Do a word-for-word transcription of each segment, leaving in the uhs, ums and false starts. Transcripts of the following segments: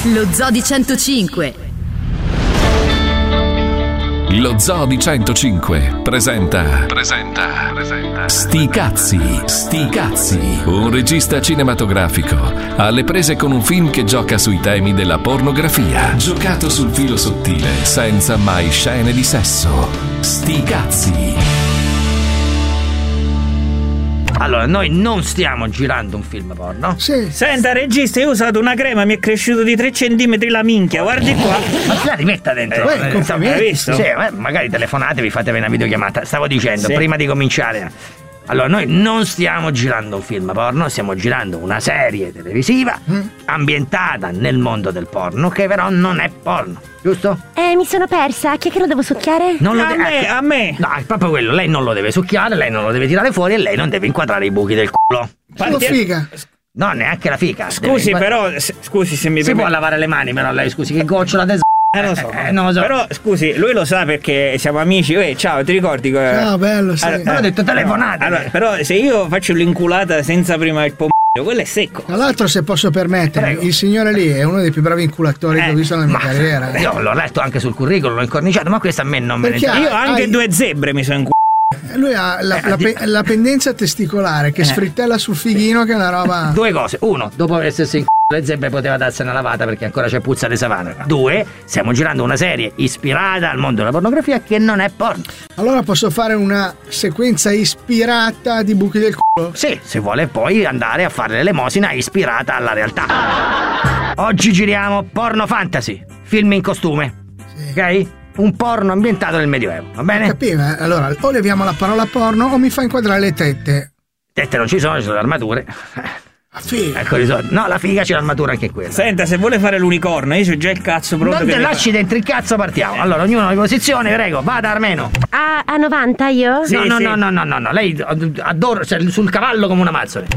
Lo Zoo di centocinque. Lo Zoo di centocinque presenta presenta presenta Sti cazzi, sti cazzi. Un regista cinematografico alle prese con un film che gioca sui temi della pornografia, giocato sul filo sottile senza mai scene di sesso. Sti cazzi. Allora, noi non stiamo girando un film porno. Sì. Senta, regista, io ho usato una crema, mi è cresciuto di tre centimetri la minchia, guardi qua. Ma se la rimetta dentro. Eh, eh, complimenti. Hai visto? Sì, eh, magari telefonatevi, fatevi una videochiamata. Stavo dicendo, Sì. prima di cominciare. Allora, noi non stiamo girando un film porno, stiamo girando una serie televisiva Mm. ambientata nel mondo del porno, che però non è porno, giusto? Eh, mi sono persa. Chi è che lo devo succhiare? Non lo A de- me, eh, a me. No, è proprio quello, lei non lo deve succhiare, lei non lo deve tirare fuori e lei non deve inquadrare i buchi del culo. Solo figa. No, neanche la fica. Scusi, Deve- però, se- scusi se mi Si può permette. lavare le mani, però lei, scusi, che gocciola de... Eh, lo so. Eh, non lo so. Però, scusi, lui lo sa perché siamo amici. Eh, ciao, ti ricordi? che- Ciao, bello, sì. Allora, Però ho detto telefonate. Allora, però se io faccio l'inculata senza prima il pomeriggio, quello è secco. Tra l'altro, se posso permettermi, Prego. il signore lì è uno dei più bravi inculatori che ho Eh, visto nella mia Ma carriera. eh. io l'ho letto anche sul curriculum, l'ho incorniciato, ma questo a me non me ne Perché? interessa. Io anche hai- due zebre mi sono inculato. Lui ha la, la pe- la pendenza testicolare che sfrittella sul fighino, che è una roba. Due cose. Uno, dopo essersi in c***o le zebre poteva darsi una lavata perché ancora c'è puzza di savana. Due, stiamo girando una serie ispirata al mondo della pornografia che non è porno. Allora posso fare una sequenza ispirata di buchi del culo? Sì, se vuole poi andare a fare l'elemosina ispirata alla realtà. Oggi giriamo porno fantasy, film in costume. Sì. Ok? Un porno ambientato nel Medioevo, va bene? Capiva? eh? Allora, o leviamo la parola porno o mi fa inquadrare le tette. Tette non ci sono, ci sono le armature. Ah, figa. Ecco, di solito. No, la figa c'è l'armatura anche quella. Senta, se vuole fare l'unicorno, io c'ho già il cazzo pronto. Non che te mi fa- lasci dentro il cazzo, partiamo. Allora, ognuno in posizione, prego, vada Armeno. A, a novanta io? Sì, no, no, sì. no, no, no, no, no, lei adoro, cioè, sul cavallo come una mazzole.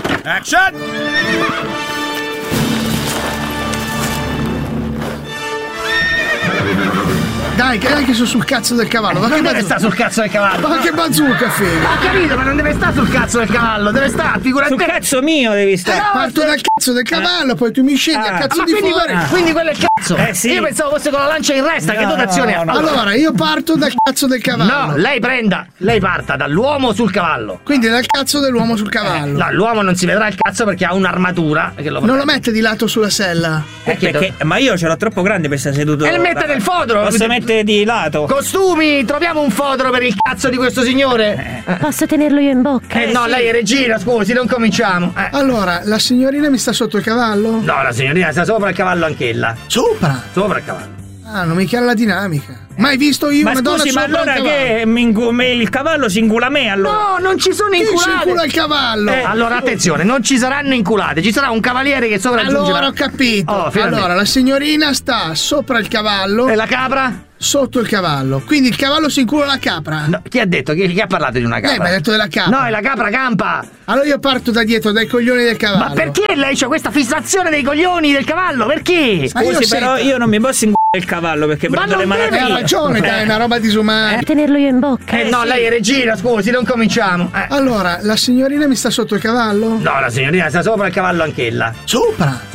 Dai, che anche su sul cazzo del cavallo. Ma Non che deve bazooka? stare sul cazzo del cavallo. Ma che bazooka, figa. Ho capito, ma non deve stare sul cazzo del cavallo, deve stare, figurati. Sul cazzo mio devi stare. no, Parto se- dal cazzo del cavallo, poi tu mi scendi a Ah, cazzo Ma di quindi, fuori. que- quindi quello è il cazzo. Eh, sì. Io pensavo fosse con la lancia in resta, che No, dotazione ha? no, no. Allora, io parto dal cazzo del cavallo. No, lei prenda, lei parta dall'uomo sul cavallo. Quindi dal cazzo dell'uomo sul cavallo. No, l'uomo non si vedrà il cazzo perché ha un'armatura che lo Non lo protege. mette di lato sulla sella. Eh, che Perché, ma io ce l'ho troppo grande per stare seduto. E mette del fodero. Posso mettere di lato? Costumi, troviamo un fodero per il cazzo di questo signore. Posso tenerlo io in bocca? Eh, no, lei è regina, scusi, non cominciamo. Eh. Allora, la signorina mi sta sotto il cavallo? No, la signorina sta sopra il cavallo anch'ella. Sopra? Sopra il cavallo. Ah, non mi chiara la dinamica. Mai visto io Ma una donna scusi, ma sopra allora il cavallo? che mi incu- me- il cavallo si incula me allora? No, non ci sono Chi si inculate. incula il cavallo? Eh, allora attenzione, non ci saranno inculate, ci sarà un cavaliere che sovraggiungerà. Allora ho capito. Oh, finalmente. allora, la signorina sta sopra il cavallo, E la capra? sotto il cavallo. Quindi il cavallo si incula la capra. No, chi ha detto? Chi, chi ha parlato di una capra? Lei mi ha detto della capra. No, è la capra campa. Allora io parto da dietro, dai coglioni del cavallo. Ma perché lei c'ha questa fissazione dei coglioni del cavallo? Perché? Ma io Scusi, però sento- io non mi posso inculare il cavallo perché Ma prendo le non deve- Eh, ha malattie. ragione, dai, è una roba disumana. Tenerlo io in bocca? Eh, no, sì. lei è regina, scusi, non cominciamo. Eh. Allora, la signorina mi sta sotto il cavallo? No, la signorina sta sopra il cavallo anch'ella. Sopra?